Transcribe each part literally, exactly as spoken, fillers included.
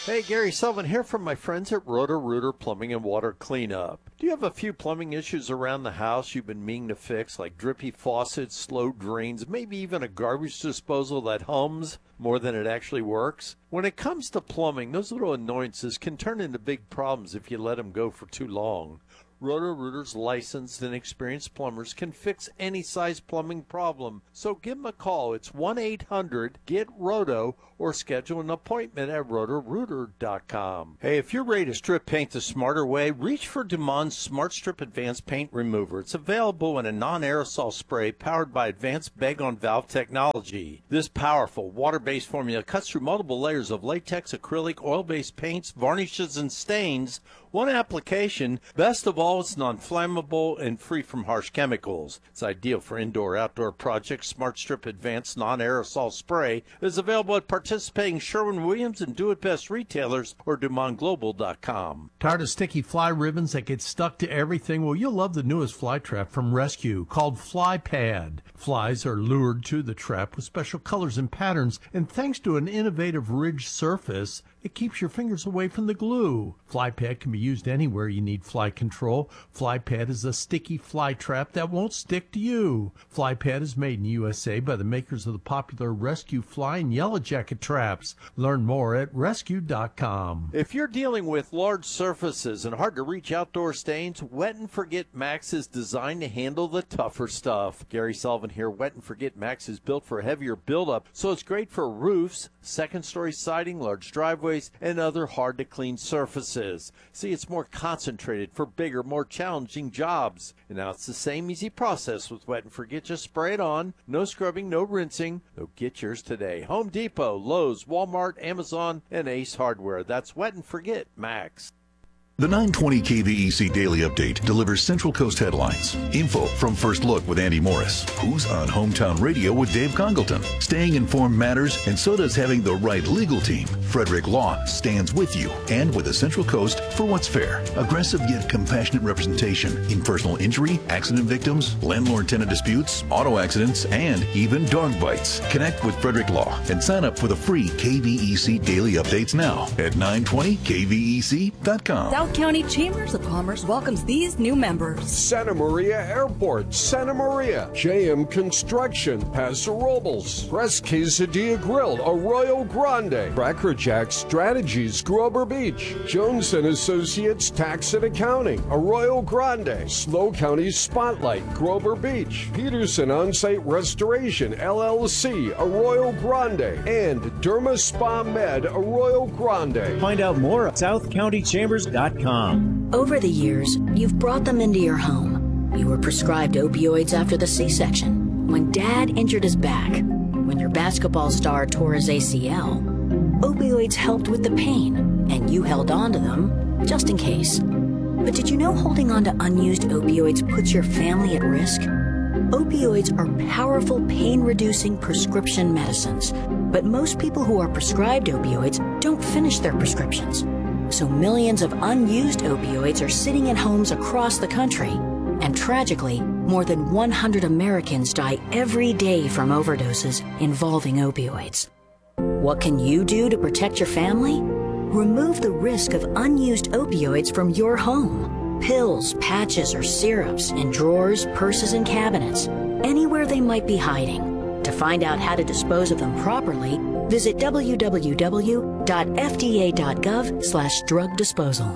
Hey, Gary Sullivan here from my friends at Roto-Rooter Plumbing and Water Cleanup. Do you have a few plumbing issues around the house you've been meaning to fix, like drippy faucets, slow drains, maybe even a garbage disposal that hums more than it actually works? When it comes to plumbing, those little annoyances can turn into big problems if you let them go for too long. Roto-Rooter's licensed and experienced plumbers can fix any size plumbing problem. So give them a call. It's one eight hundred get roto or schedule an appointment at roto rooter dot com. Hey, if you're ready to strip paint the smarter way, reach for Dumond's Smart Strip Advanced Paint Remover. It's available in a non-aerosol spray powered by advanced bag-on-valve technology. This powerful water-based formula cuts through multiple layers of latex, acrylic, oil-based paints, varnishes, and stains. One application. Best of all, it's non-flammable and free from harsh chemicals. It's ideal for indoor-outdoor projects. Smart Strip Advanced Non-Aerosol Spray is available at participating Sherwin-Williams and Do It Best retailers or Dumond Global dot com. Tired of sticky fly ribbons that get stuck to everything? Well, you'll love the newest fly trap from Rescue called Fly Pad. Flies are lured to the trap with special colors and patterns, and thanks to an innovative ridged surface, it keeps your fingers away from the glue. Fly Pad can be used anywhere you need fly control. Fly Pad is a sticky fly trap that won't stick to you. Fly Pad is made in U S A by the makers of the popular Rescue Fly and Yellow Jacket traps. Learn more at rescue dot com. If you're dealing with large surfaces and hard-to-reach outdoor stains, Wet and Forget Max is designed to handle the tougher stuff. Gary Sullivan here. Wet and Forget Max is built for heavier buildup, so it's great for roofs, second-story siding, large driveways, and other hard-to-clean surfaces. See, it's more concentrated for bigger, more challenging jobs. And now it's the same easy process with Wet and Forget. Just spray it on. No scrubbing, no rinsing. So get yours today. Home Depot, Lowe's, Walmart, Amazon, and Ace Hardware. That's Wet and Forget Max. The nine twenty K V E C Daily Update delivers Central Coast headlines. Info from First Look with Andy Morris. Who's on Hometown Radio with Dave Congleton. Staying informed matters, and so does having the right legal team. Frederick Law stands with you and with the Central Coast for what's fair. Aggressive yet compassionate representation in personal injury, accident victims, landlord-tenant disputes, auto accidents, and even dog bites. Connect with Frederick Law and sign up for the free K V E C Daily Updates now at nine twenty K V E C dot com. South County Chambers of Commerce welcomes these new members. Santa Maria Airport, Santa Maria. J M Construction, Paso Robles. Press Quesadilla Grill, Arroyo Grande. Cracker Jack Strategies, Grover Beach. Jones and Associates Tax and Accounting, Arroyo Grande. Slow County Spotlight, Grover Beach. Peterson On-Site Restoration, L L C, Arroyo Grande. And Derma Spa Med, Arroyo Grande. Find out more at south county chambers dot com. Over the years, you've brought them into your home. You were prescribed opioids after the C-section, when Dad injured his back, when your basketball star tore his A C L. Opioids helped with the pain, and you held on to them just in case. But did you know holding on to unused opioids puts your family at risk? Opioids are powerful pain-reducing prescription medicines, but most people who are prescribed opioids don't finish their prescriptions. So millions of unused opioids are sitting in homes across the country. And tragically, more than one hundred Americans die every day from overdoses involving opioids. What can you do to protect your family? Remove the risk of unused opioids from your home. Pills, patches, or syrups in drawers, purses, and cabinets, anywhere they might be hiding. To find out how to dispose of them properly, visit w w w dot f d a dot gov slash drug disposal.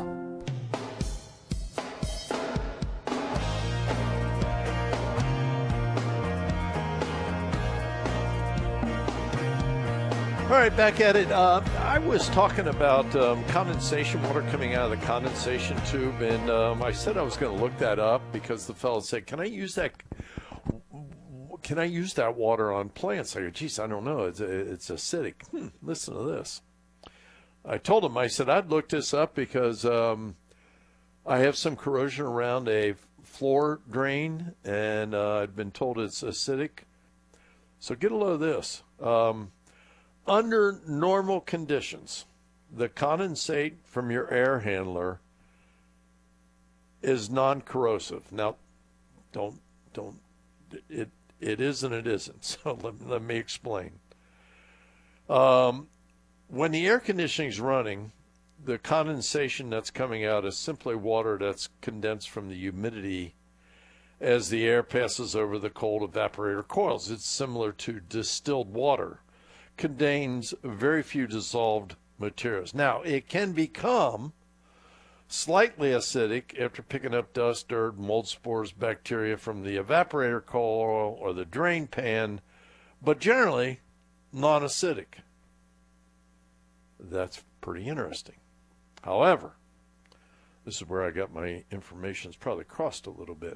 All right, back at it. Uh, I was talking about um, condensation water coming out of the condensation tube, and um, I said I was going to look that up because the fellow said, "Can I use that? Can I use that water on plants?" I go, "Geez, I don't know. It's it's acidic." Hmm, listen to this. I told him, I said I'd look this up because um, I have some corrosion around a floor drain, and uh, I've been told it's acidic. So get a load of this. Um, Under normal conditions, the condensate from your air handler is non-corrosive. Now, don't, don't, it, it is and it isn't. So let, let me explain. Um, when the air conditioning is running, the condensation that's coming out is simply water that's condensed from the humidity as the air passes over the cold evaporator coils. It's similar to distilled water. Contains very few dissolved materials. Now, it can become slightly acidic after picking up dust, dirt, mold spores, bacteria from the evaporator coil or the drain pan, but generally non-acidic. That's pretty interesting. However, this is where I got my information. It's probably crossed a little bit.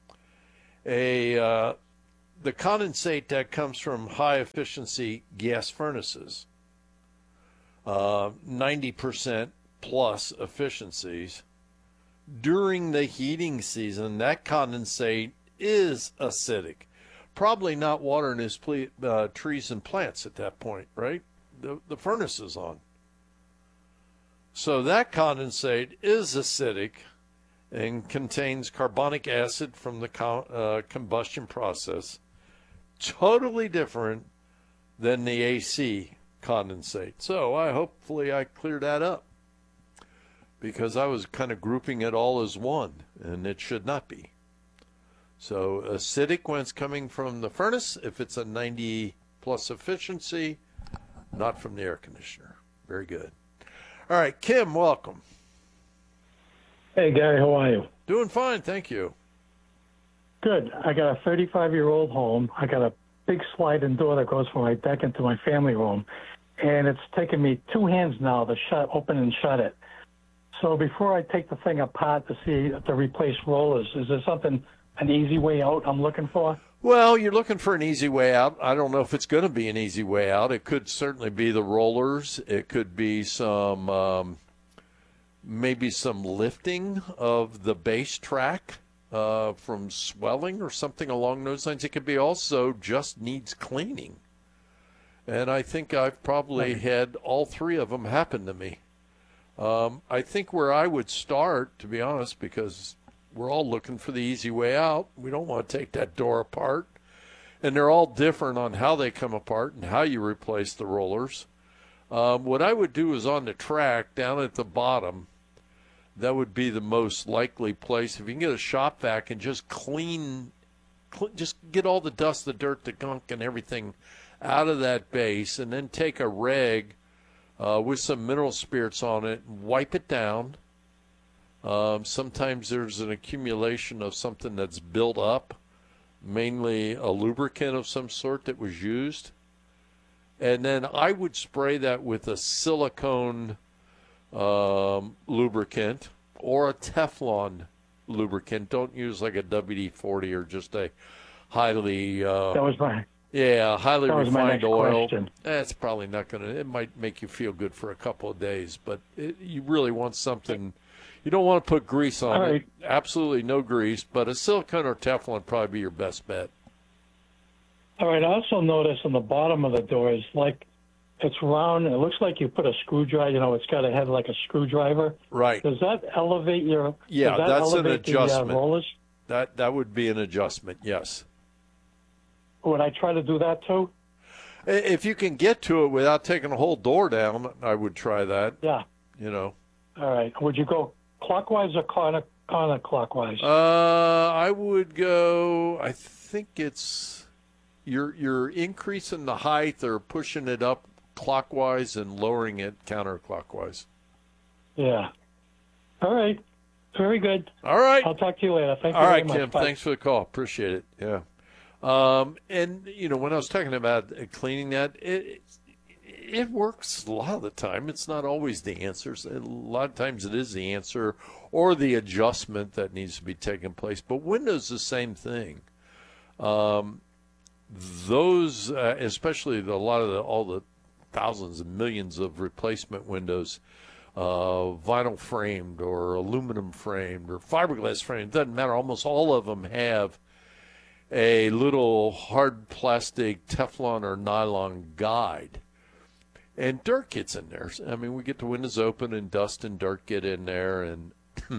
A uh, the condensate that comes from high-efficiency gas furnaces, uh, ninety percent plus efficiencies, during the heating season, that condensate is acidic. Probably not watering his ple- uh, trees and plants at that point, right? The, the furnace is on. So that condensate is acidic and contains carbonic acid from the co- uh, combustion process. Totally different than the A C condensate. So I hopefully I cleared that up, because I was kind of grouping it all as one, and it should not be. So acidic when it's coming from the furnace, if it's a ninety plus efficiency, not from the air conditioner. Very good. All right, Kim, welcome. Hey, Gary, how are you? Doing fine, thank you. Good. I got a thirty-five-year-old home. I got a big sliding door that goes from my deck into my family room, and it's taken me two hands now to shut, open and shut it. So before I take the thing apart to see to replace rollers, is there something, an easy way out I'm looking for? Well, you're looking for an easy way out. I don't know if it's going to be an easy way out. It could certainly be the rollers. It could be some, um, maybe some lifting of the base track uh, from swelling or something along those lines. It could be also just needs cleaning. And I think I've probably had all three of them happen to me. Um, I think where I would start, to be honest, because we're all looking for the easy way out. We don't want to take that door apart. And they're all different on how they come apart and how you replace the rollers. Um, what I would do is on the track down at the bottom, that would be the most likely place. If you can get a shop vac and just clean, cl- just get all the dust, the dirt, the gunk, and everything out of that base, and then take a rag uh, with some mineral spirits on it and wipe it down. Um, sometimes there's an accumulation of something that's built up, mainly a lubricant of some sort that was used. And then I would spray that with a silicone um, lubricant or a Teflon lubricant. Don't use like a W D forty or just a highly uh, That was my yeah highly that was my refined next oil. question. That's probably not going to. It might make you feel good for a couple of days, but it, you really want something. You don't want to put grease on All it. right. Absolutely no grease, but a silicone or Teflon would probably be your best bet. All right. I also noticed on the bottom of the door is like it's round. It looks like you put a screwdriver. You know, it's got a head like a screwdriver. Right. Does that elevate your? Yeah, does that that's an elevate the, uh, adjustment. rollers? That that would be an adjustment, yes. Would I try to do that too? If you can get to it without taking the whole door down, I would try that. Yeah. You know. All right. Would you go clockwise or counter counterclockwise? Uh, I would go. I think it's you're you're increasing the height or pushing it up clockwise and lowering it counterclockwise. Yeah. All right. Very good. All right. I'll talk to you later. Thank you All very right, much. Kim. Bye. Thanks for the call. Appreciate it. Yeah. Um, and you know, when I was talking about cleaning that, it it works a lot of the time. It's not always the answers. A lot of times it is the answer or the adjustment that needs to be taking place. But Windows, the same thing. Um, those, uh, especially the, a lot of the, all the thousands and millions of replacement windows, uh, vinyl framed or aluminum framed or fiberglass framed, doesn't matter. Almost all of them have a little hard plastic Teflon or nylon guide. And dirt gets in there. I mean, we get the windows open and dust and dirt get in there, and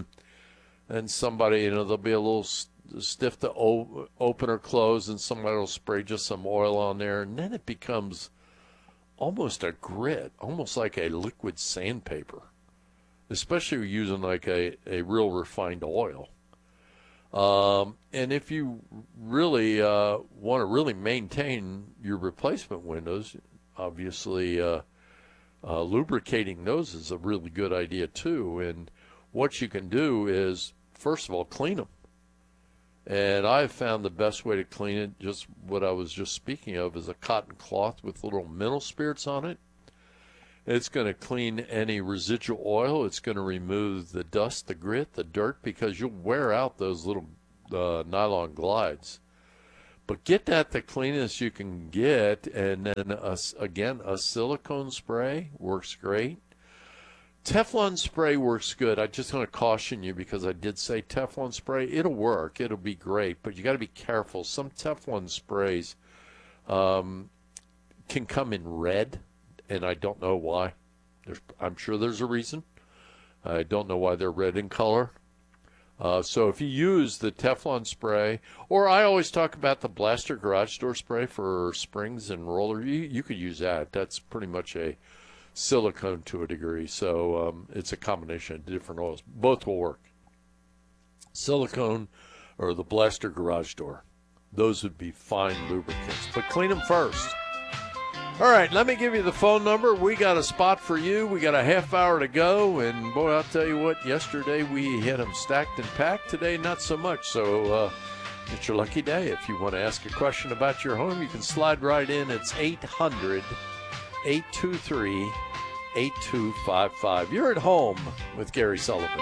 and somebody, you know, there'll be a little stiff to o- open or close, and somebody will spray just some oil on there, and then it becomes almost a grit, almost like a liquid sandpaper. especially using like a, a real refined oil. Um, and if you really uh, want to really maintain your replacement windows, obviously uh, uh, lubricating those is a really good idea too. And what you can do is, first of all, clean them. And I've found the best way to clean it, just what I was just speaking of, is a cotton cloth with little mineral spirits on it. It's going to clean any residual oil. It's going to remove the dust, the grit, the dirt, because you'll wear out those little uh, nylon glides. But get that the cleanest you can get, and then, a, again, a silicone spray works great. Teflon spray works good. I just want to caution you because I did say Teflon spray. It'll work. It'll be great, but you got to be careful. Some Teflon sprays um, can come in red, and I don't know why. There's, I'm sure there's a reason. I don't know why they're red in color. Uh, so if you use the Teflon spray, or I always talk about the Blaster garage door spray for springs and roller, you, you could use that. That's pretty much a silicone to a degree. So um, it's a combination of different oils. Both will work. Silicone or the Blaster garage door. Those would be fine lubricants. But clean them first. All right, let me give you the phone number. We got a spot for you. We got a half hour to go. And, boy, I'll tell you what, yesterday we had them stacked and packed. Today, not so much. So uh, it's your lucky day. If you want to ask a question about your home, you can slide right in. It's eight hundred, eight two three, eight two five five. You're at home with Gary Sullivan.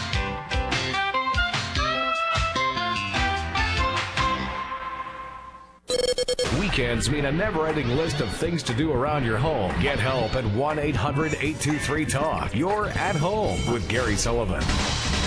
Weekends mean a never-ending list of things to do around your home. Get help at one eight hundred, eight two three, talk. You're at home with Gary Sullivan.